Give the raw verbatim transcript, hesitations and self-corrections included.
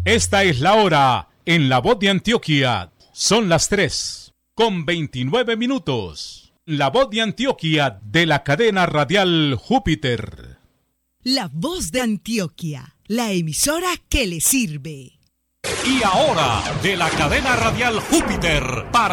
Esta es la hora en La Voz de Antioquia. Son las tres con veintinueve minutos. La Voz de Antioquia de la cadena radial Júpiter. La Voz de Antioquia, la emisora que le sirve. Y ahora, de la cadena radial Júpiter, para